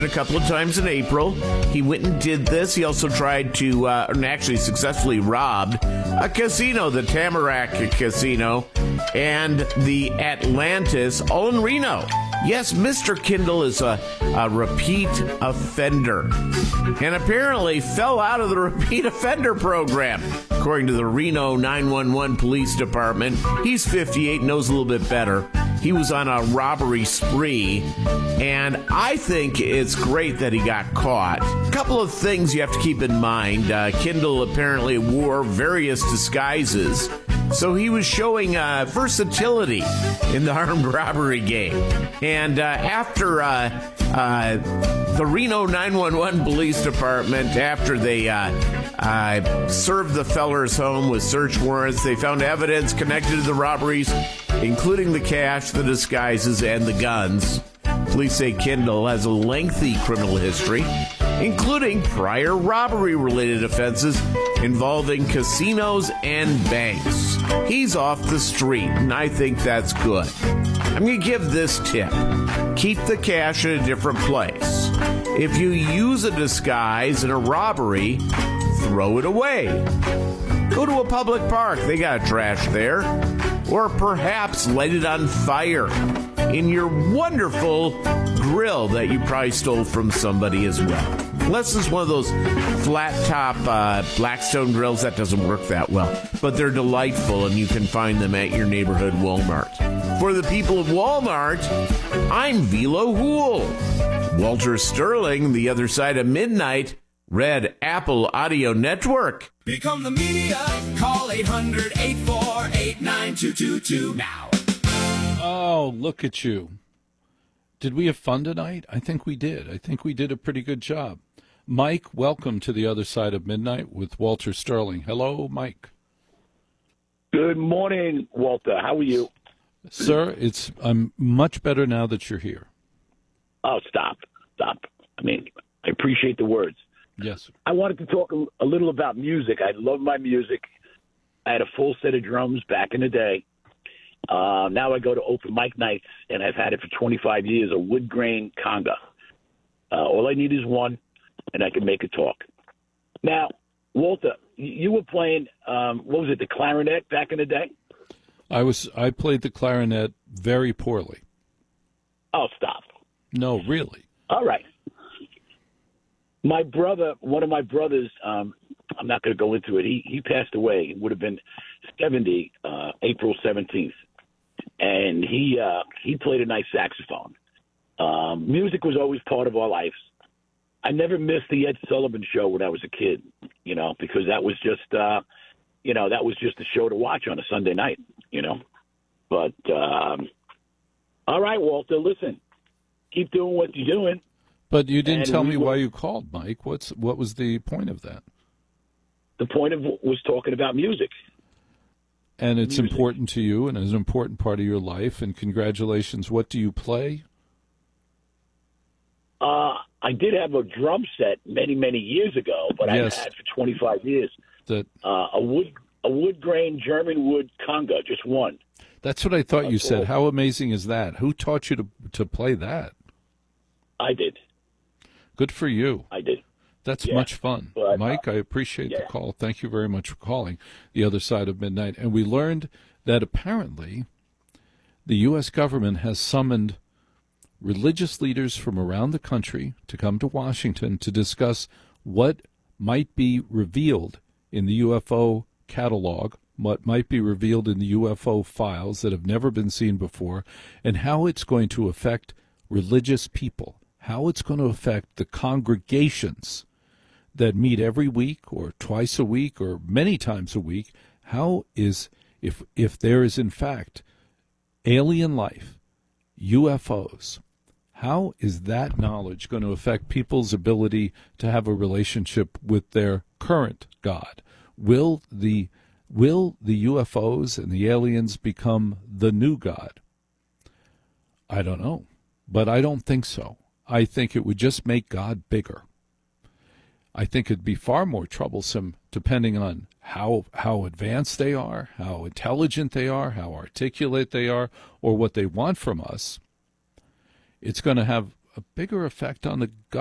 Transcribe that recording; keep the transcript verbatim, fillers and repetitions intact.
a couple of times in April. He went and did this. He also tried to, uh, and actually successfully robbed a casino, the Tamarack Casino, and the Atlantis, all in Reno. Yes, Mister Kindle is a, a repeat offender and apparently fell out of the repeat offender program. According to the Reno nine one one Police Department, he's fifty-eight, knows a little bit better. He was on a robbery spree, and I think it's great that he got caught. A couple of things you have to keep in mind. Uh, Kindle apparently wore various disguises, so he was showing uh, versatility in the armed robbery game. And uh, after uh, uh, the Reno nine one one Police Department, after they uh, uh, served the feller's home with search warrants, they found evidence connected to the robberies, including the cash, the disguises, and the guns. Police say Kindle has a lengthy criminal history, including prior robbery-related offenses involving casinos and banks. He's off the street, and I think that's good. I'm going to give this tip. Keep the cash in a different place. If you use a disguise in a robbery, throw it away. Go to a public park. They got trash there. Or perhaps light it on fire in your wonderful grill that you probably stole from somebody as well. Unless it's one of those flat-top uh, Blackstone grills, that doesn't work that well. But they're delightful, and you can find them at your neighborhood Walmart. For the people of Walmart, I'm Velo Hool. Walter Sterling, the other side of midnight, Red Apple Audio Network. Become the media. Call eight hundred, eight four eight, nine two two two now. Oh, look at you. Did we have fun tonight? I think we did. I think we did a pretty good job. Mike, welcome to the other side of midnight with Walter Sterling. Hello, Mike. Good morning, Walter. How are you? Sir, it's I'm much better now that you're here. Oh, stop. Stop. I mean, I appreciate the words. Yes, sir. I wanted to talk a, a little about music. I love my music. I had a full set of drums back in the day. Uh, now I go to open mic nights, and I've had it for twenty-five years, a wood grain conga. Uh, all I need is one, and I can make it talk. Now, Walter, you were playing, um, what was it, the clarinet back in the day? I was. I played the clarinet very poorly. Oh, stop. No, really. All right. My brother, one of my brothers, um, I'm not going to go into it. He he passed away. It would have been seventy, uh, April seventeenth, and he uh, he played a nice saxophone. Um, music was always part of our lives. I never missed the Ed Sullivan Show when I was a kid, you know, because that was just, uh, you know, that was just a show to watch on a Sunday night, you know. But um, all right, Walter, listen, keep doing what you're doing. But you didn't And tell me were, why you called, Mike. What's what was the point of that? The point of was talking about music. And it's music. important to you and is an important part of your life. And congratulations. What do you play? Uh, I did have a drum set many, many years ago, but Yes. I've had for twenty-five years. That Uh, a wood a wood grain German wood conga, just one. That's what I thought you That's said. all. How amazing is that? Who taught you to to play that? I did. Good for you. I did. That's Yeah, much fun. but, Mike, I appreciate the yeah. call. Thank you very much for calling the other side of midnight. And we learned that apparently the U S government has summoned religious leaders from around the country to come to Washington to discuss what might be revealed in the U F O catalog, what might be revealed in the U F O files that have never been seen before, and how it's going to affect religious people, how it's going to affect the congregations that meet every week or twice a week or many times a week. How is, if if there is in fact alien life, U F Os, how is that knowledge going to affect people's ability to have a relationship with their current God? Will the will the U F Os and the aliens become the new God? I don't know, but I don't think so. I think it would just make God bigger. I think it'd be far more troublesome depending on how how advanced they are, how intelligent they are, how articulate they are, or what they want from us. It's going to have a bigger effect on the